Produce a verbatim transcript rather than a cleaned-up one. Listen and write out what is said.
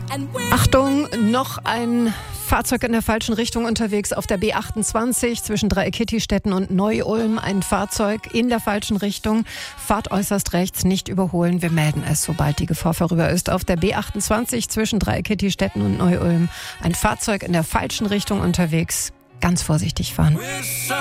Achtung, noch ein Fahrzeug in der falschen Richtung unterwegs auf der B achtundzwanzig zwischen Dreieckittistetten und Neu-Ulm. Ein Fahrzeug in der falschen Richtung. Fahrt äußerst rechts, nicht überholen. Wir melden es, sobald die Gefahr vorüber ist. Auf der B achtundzwanzig zwischen Dreieckittistetten und Neu-Ulm. Ein Fahrzeug in der falschen Richtung unterwegs. Ganz vorsichtig fahren.